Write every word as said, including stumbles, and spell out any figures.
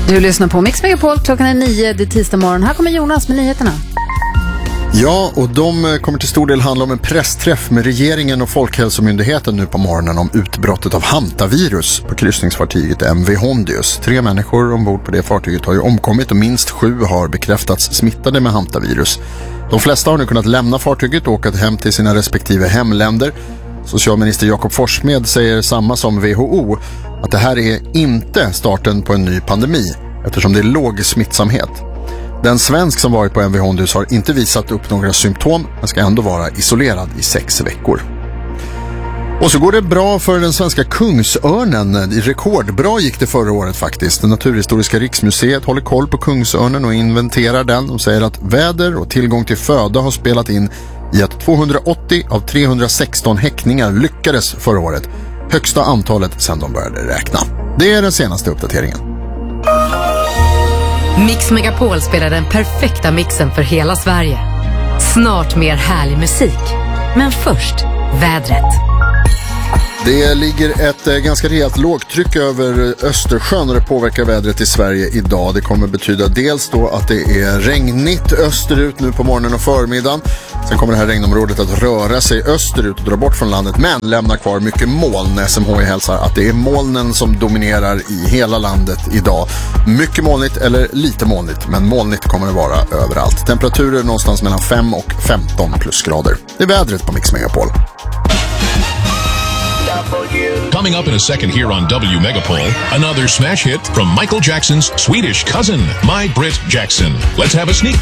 Du lyssnar på Mix Megapol, klockan är nio, det är tisdag morgon. Här kommer Jonas med nyheterna. Ja, och de kommer till stor del handla om en pressträff med regeringen och Folkhälsomyndigheten nu på morgonen om utbrottet av hantavirus på kryssningsfartyget M V Hondius. Tre människor ombord på det fartyget har ju omkommit och minst sju har bekräftats smittade med hantavirus. De flesta har nu kunnat lämna fartyget och åka hem till sina respektive hemländer. Socialminister Jakob Forssmed säger samma som W H O att det här är inte starten på en ny pandemi eftersom det är låg smittsamhet. Den svensk som varit på M V Hondius har inte visat upp några symptom men ska ändå vara isolerad i sex veckor. Och så går det bra för den svenska kungsörnen. Rekordbra gick det förra året faktiskt. Det Naturhistoriska riksmuseet håller koll på kungsörnen och inventerar den. De säger att väder och tillgång till föda har spelat in i att tvåhundraåttio av trehundrasexton häckningar lyckades förra året. Högsta antalet sedan de började räkna. Det är den senaste uppdateringen. Mix Megapol spelar den perfekta mixen för hela Sverige. Snart mer härlig musik. Men först, vädret. Det ligger ett eh, ganska rejält lågtryck över Östersjön och det påverkar vädret i Sverige idag. Det kommer betyda dels då att det är regnigt österut nu på morgonen och förmiddagen. Sen kommer det här regnområdet att röra sig österut och dra bort från landet men lämna kvar mycket moln. S M H I hälsar att det är molnen som dominerar i hela landet idag. Mycket molnigt eller lite molnigt, men molnigt kommer det vara överallt. Temperaturer någonstans mellan fem och femton plusgrader. Det är vädret på Mix Megapol. Coming up in a second here on W Megapol, another smash hit from Michael Jackson's Swedish cousin, My Brit Jackson. Let's have a sneak